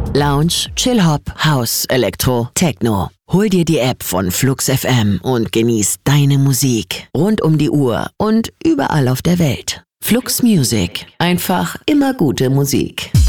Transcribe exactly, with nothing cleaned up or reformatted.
Lounge, Chill-Hop, House, Elektro, Techno. Hol dir die App von Flux F M und genieß deine Musik rund um die Uhr und überall auf der Welt. Flux Music. Einfach immer gute Musik.